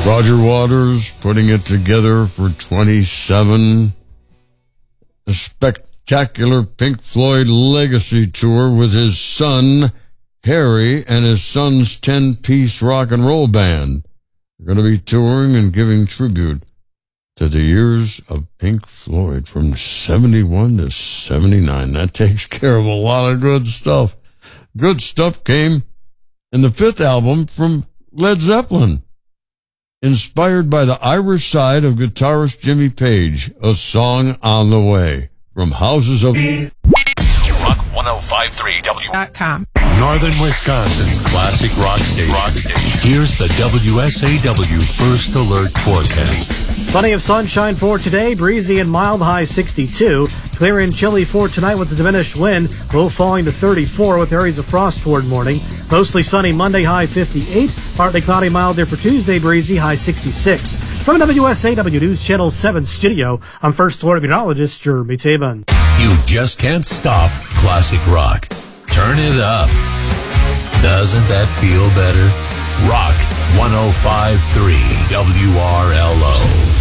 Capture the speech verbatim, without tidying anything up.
Roger Waters putting it together for twenty-seven. A spectacular Pink Floyd legacy tour with his son, Harry, and his son's ten-piece rock and roll band. They're going to be touring and giving tribute to the years of Pink Floyd from seventy-one to seventy-nine. That takes care of a lot of good stuff. Good stuff came in the fifth album from Led Zeppelin, inspired by the Irish side of guitarist Jimmy Page, A Song on the Way, from Houses of... Rock ten fifty-three W dot com. Northern Wisconsin's classic rock station. rock station. Here's the W S A W First Alert forecast. Plenty of sunshine for today, breezy and mild, high sixty-two. Clear and chilly for tonight with the diminished wind, low falling to thirty-four with areas of frost toward morning. Mostly sunny Monday, high fifty-eight. Partly cloudy, mild there for Tuesday, breezy, high sixty-six. From W S A W News Channel seven studio, I'm First Alert meteorologist Jeremy Taban. You just can't stop classic rock. Turn it up. Doesn't that feel better? Rock ten fifty-three W R L O.